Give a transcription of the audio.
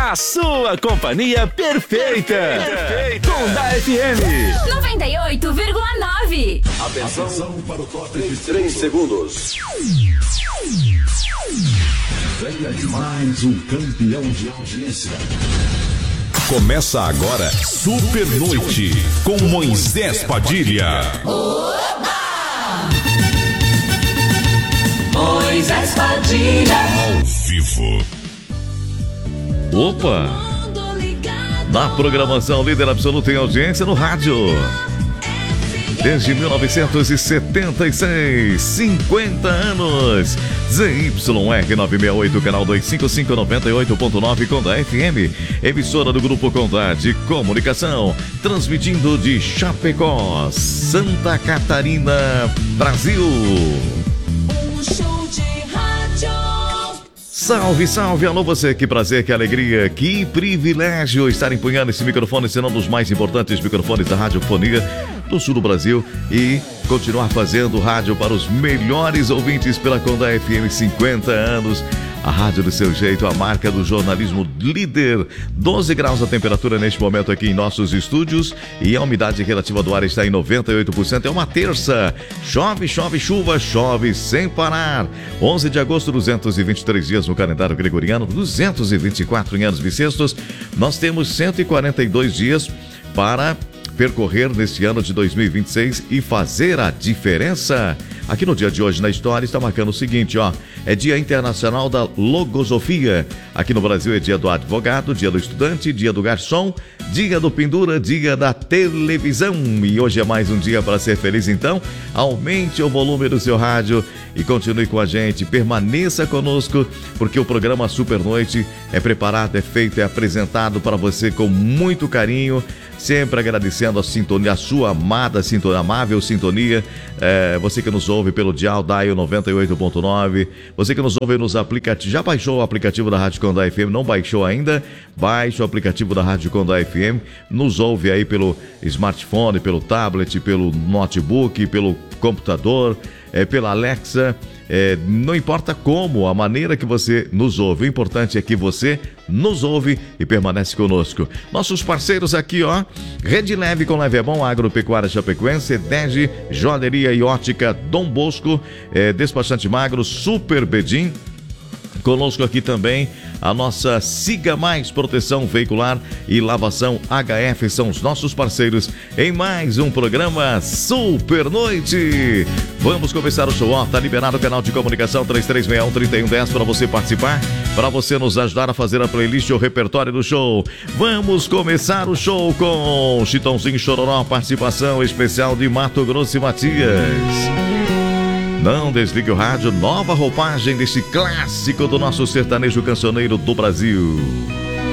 A sua companhia perfeita. Conda FM 98,9. Atenção para o top de 3 segundos. Venha de mais um campeão de audiência. Começa agora Super Noite com Moisés Padilha. Oba! Moisés Padilha. Ao vivo. Opa! Na programação líder absoluta em audiência no rádio. Desde 1976, 50 anos. ZYR968, canal 255, 98.9 Conda FM. Emissora do Grupo Conda de Comunicação. Transmitindo de Chapecó, Santa Catarina, Brasil. Salve, salve, alô você, que prazer, que alegria, que privilégio estar empunhando esse microfone, sendo um dos mais importantes microfones da radiofonia do sul do Brasil e continuar fazendo rádio para os melhores ouvintes pela Conda FM, 50 anos. A rádio do seu jeito, a marca do jornalismo líder. 12 graus a temperatura neste momento aqui em nossos estúdios e a umidade relativa do ar está em 98%. É uma terça. Chove, chove, chuva, chove sem parar. 11 de agosto, 223 dias no calendário gregoriano, 224 em anos bissextos. Nós temos 142 dias para percorrer neste ano de 2026 e fazer a diferença. Aqui no dia de hoje na história está marcando o seguinte, ó. É Dia Internacional da Logosofia. Aqui no Brasil é Dia do Advogado, Dia do Estudante, Dia do Garçom, Dia do Pendura, Dia da Televisão. E hoje é mais um dia para ser feliz, então. Aumente o volume do seu rádio e continue com a gente. Permaneça conosco, porque o programa Super Noite é preparado, é feito, é apresentado para você com muito carinho. Sempre agradecendo a sintonia, a sua amada sintonia, amável sintonia. Você que nos ouve pelo dial 98.9, você que nos ouve nos aplicativos. Já baixou o aplicativo da Rádio Conda FM? Não baixou ainda? Baixe o aplicativo da Rádio Conda FM. Nos ouve aí pelo smartphone, pelo tablet, pelo notebook, pelo computador, pela Alexa. Não importa como, a maneira que você nos ouve. O importante é que você nos ouve e permanece conosco. Nossos parceiros aqui, ó. Rede Leve com Leve é Bom, Agropecuária Chapecoense, Dege, Joalheria e Ótica Dom Bosco, Despachante Magro, Super Bedim. Conosco aqui também a nossa Siga Mais Proteção Veicular e Lavação HF são os nossos parceiros em mais um programa Super Noite. Vamos começar o show, ó, tá liberado o canal de comunicação 3361-3110 para você participar, para você nos ajudar a fazer a playlist ou repertório do show. Vamos começar o show com Chitãozinho Chororó, participação especial de Mato Grosso e Matias. Não desligue o rádio, nova roupagem desse clássico do nosso sertanejo cancioneiro do Brasil.